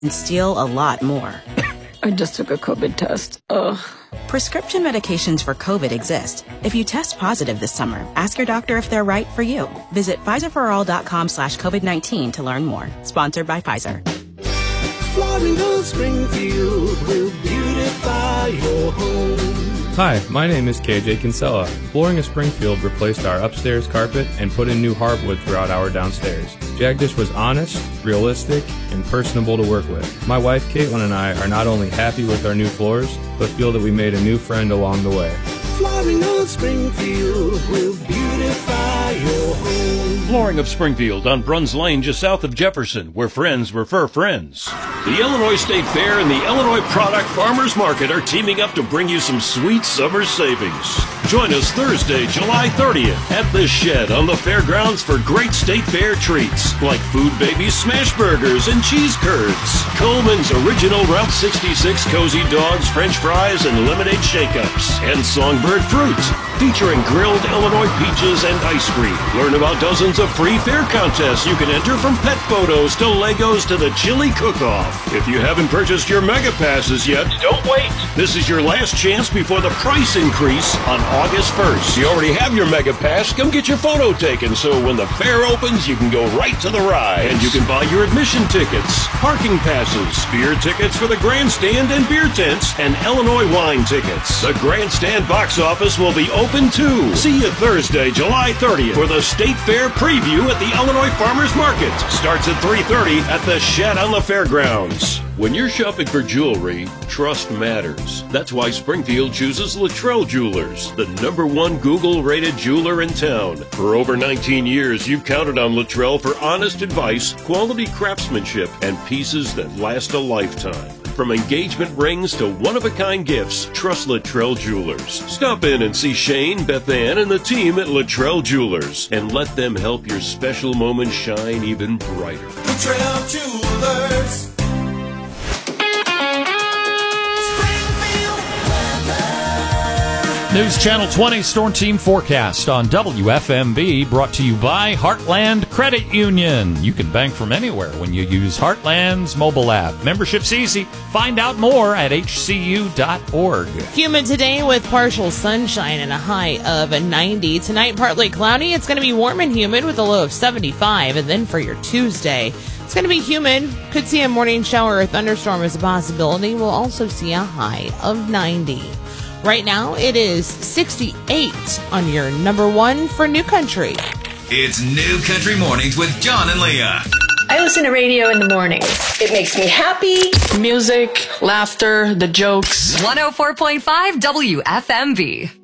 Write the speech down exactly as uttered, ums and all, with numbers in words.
and steal a lot more. I just took a COVID test. Ugh. Prescription medications for COVID exist. If you test positive this summer, ask your doctor if they're right for you. Visit Pfizerforall.com slash COVID-19 to learn more. Sponsored by Pfizer. Flooring of Springfield will beautify your home. Hi, my name is K J Kinsella. Flooring of Springfield replaced our upstairs carpet and put in new hardwood throughout our downstairs. Jagdish was honest, realistic, and personable to work with. My wife Caitlin and I are not only happy with our new floors, but feel that we made a new friend along the way. Flooring of Springfield will beautify your home. Flooring of Springfield on Bruns Lane, just south of Jefferson, where friends refer friends. The Illinois State Fair and the Illinois Product Farmers Market are teaming up to bring you some sweet summer savings. Join us Thursday, July thirtieth at the Shed on the fairgrounds for great State Fair treats like Food Babies smash burgers and cheese curds, Coleman's original Route sixty-six cozy dogs, French fries, and lemonade shake-ups, and Songbird fruit featuring grilled Illinois peaches and ice cream. Learn about dozens of free fair contests you can enter, from pet photos to Legos to the chili cook-off. If you haven't purchased your Mega Passes yet, don't wait. This is your last chance before the price increase on August first. If you already have your Mega Pass, come get your photo taken so when the fair opens, you can go right to the ride. And you can buy your admission tickets, parking passes, beer tickets for the grandstand and beer tents, and Illinois wine tickets. The grandstand box office will be open too. See you Thursday, July thirtieth for the State Fair preview at the Illinois Farmers Market. Starts at three thirty at the Shed on the fairgrounds. When you're shopping for jewelry, trust matters. That's why Springfield chooses Luttrell Jewelers, the number one Google-rated jeweler in town. For over nineteen years, you've counted on Luttrell for honest advice, quality craftsmanship, and pieces that last a lifetime. From engagement rings to one-of-a-kind gifts, trust Luttrell Jewelers. Stop in and see Shane, Beth Ann, and the team at Luttrell Jewelers, and let them help your special moment shine even brighter. Luttrell Jewelers. News Channel twenty Storm Team Forecast on W F M B, brought to you by Heartland Credit Union. You can bank from anywhere when you use Heartland's mobile app. Membership's easy. Find out more at H C U dot org. Humid today with partial sunshine and a high of ninety. Tonight, partly cloudy. It's going to be warm and humid with a low of seventy-five. And then for your Tuesday, it's going to be humid. Could see a morning shower or thunderstorm as a possibility. We'll also see a high of ninety. Right now, it is sixty-eight on your number one for New Country. It's New Country Mornings with John and Leah. I listen to radio in the mornings. It makes me happy. Music, laughter, the jokes. one oh four point five W F M B.